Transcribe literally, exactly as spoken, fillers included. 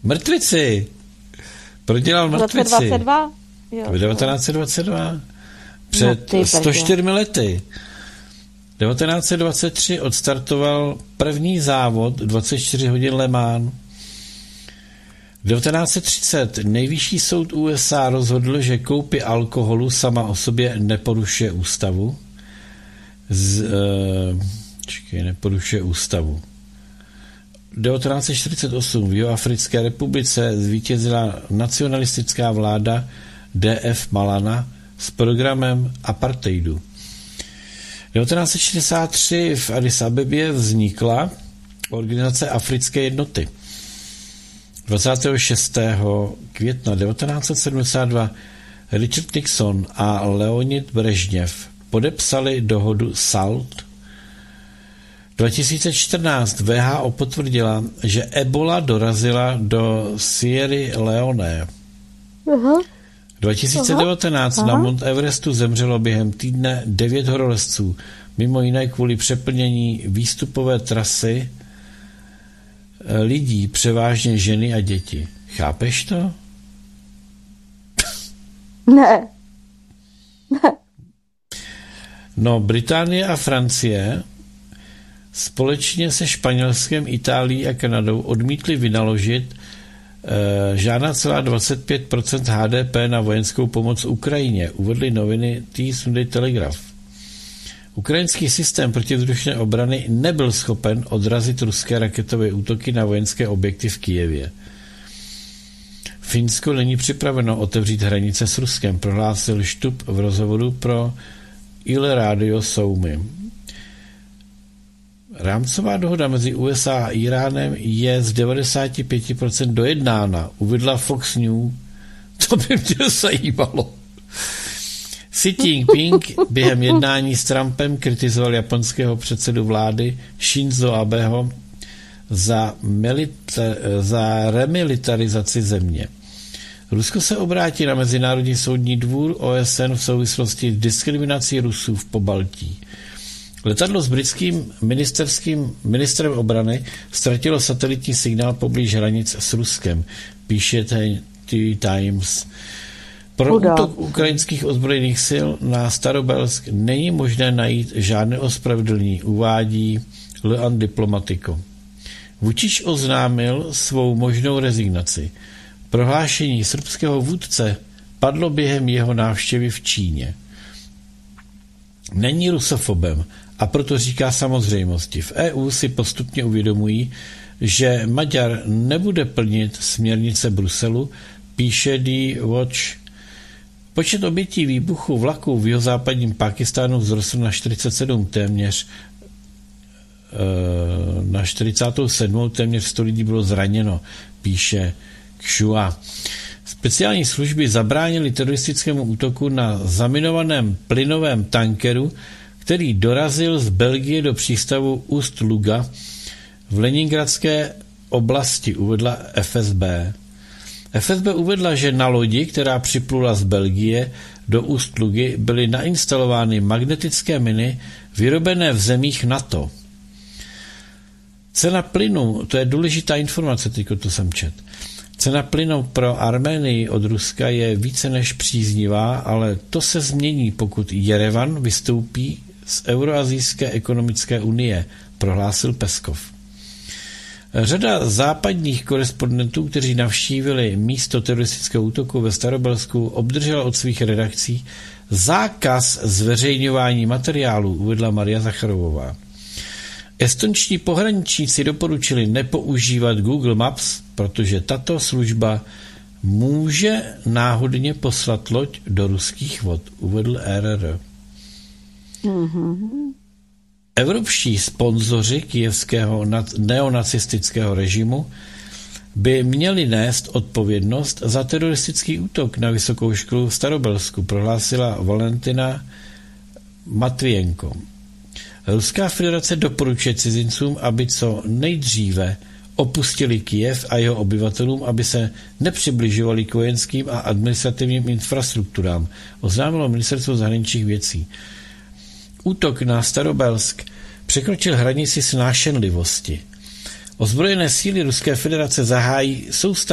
Mrtvici. Prodělal mrtvici. devatenáct dvacet dva? Jo. V devatenáct dvacet dva. Před no, sto čtyřmi lety. devatenáct dvacet tři odstartoval první závod dvacet čtyři hodin Le Mans. V devatenáct třicet nejvyšší soud U S A rozhodl, že koupě alkoholu sama o sobě neporušuje ústavu. Z, uh, čekaj, neporušuje ústavu. devatenáct čtyřicet osm v Jihoafrické republice zvítězila nacionalistická vláda D F Malana s programem apartheidu. devatenáct šedesát tři v Addis Abebě vznikla Organizace africké jednoty. dvacátého šestého května devatenáct set sedmdesát dva Richard Nixon a Leonid Brežněv podepsali dohodu SALT. dva tisíce čtrnáct W H O potvrdila, že ebola dorazila do Sierry Leone. Aha. dva tisíce devatenáct Aha. na Mount Everestu zemřelo během týdne devět horolezců, mimo jiné kvůli přeplnění výstupové trasy lidí, převážně ženy a děti. Chápeš to? Ne. Ne. No, Británie a Francie společně se Španělskem, Itálií a Kanadou odmítli vynaložit e, žádná celá dvacet pět procent H D P na vojenskou pomoc Ukrajině, uvedly noviny Sunday Telegraph. Ukrajinský systém protivzdušné obrany nebyl schopen odrazit ruské raketové útoky na vojenské objekty v Kyjevě. Finsko není připraveno otevřít hranice s Ruskem, prohlásil Štup v rozhovoru pro Il Radio Soumy. Rámcová dohoda mezi U S A a Iránem je z devadesát pět procent dojednána, uvedla Fox News. To by mě zajímalo. Xi Jinping během jednání s Trumpem kritizoval japonského předsedu vlády Shinzo Abeho za, milita- za remilitarizaci země. Rusko se obrátí na Mezinárodní soudní dvůr O S N v souvislosti s diskriminací Rusů v Pobaltí. Letadlo s britským ministerským ministrem obrany ztratilo satelitní signál poblíž hranic s Ruskem, píše The Times. Pro Uda. útok ukrajinských ozbrojených sil na Starobelsk není možné najít žádné ospravedlnění, uvádí Le An Diplomatico. Vučić oznámil svou možnou rezignaci. Prohlášení srbského vůdce padlo během jeho návštěvy v Číně. Není rusofobem a proto říká samozřejmosti. V E U si postupně uvědomují, že Maďar nebude plnit směrnice Bruselu, píše The Watch. Počet obětí výbuchu vlaku v jihozápadním Pákistánu vzrostl na čtyřicet sedm, téměř na čtyřicet sedm, téměř sto lidí bylo zraněno, píše Xua. Speciální služby zabránily teroristickému útoku na zaminovaném plynovém tankeru, který dorazil z Belgie do přístavu Ust-Luga v Leningradské oblasti, uvedla F S B. F S B uvedla, že na lodi, která připlula z Belgie do Ust-Lugy, byly nainstalovány magnetické miny vyrobené v zemích NATO. Cena plynu, to je důležitá informace, teďko to jsem čet. Cena plynu pro Arménii od Ruska je více než příznivá, ale to se změní, pokud Jerevan vystoupí z Euroazijské ekonomické unie, prohlásil Peskov. Řada západních korespondentů, kteří navštívili místo teroristického útoku ve Starobelsku, obdržela od svých redakcí zákaz zveřejňování materiálů, uvedla Maria Zacharovová. Estonští pohraničníci doporučili nepoužívat Google Maps, protože tato služba může náhodně poslat loď do ruských vod, uvedl R R. Mm-hmm. Evropští sponzoři kyjevského neonacistického režimu by měli nést odpovědnost za teroristický útok na vysokou školu v Starobelsku, prohlásila Valentina Matvijenko. Ruská federace doporučuje cizincům, aby co nejdříve opustili Kyjev a jeho obyvatelům, aby se nepřibližovali k vojenským a administrativním infrastrukturám, oznámilo ministerstvo zahraničních věcí. Útok na Starobelsk překročil hranici snášenlivosti. Ozbrojené síly Ruské federace zahájí soustavný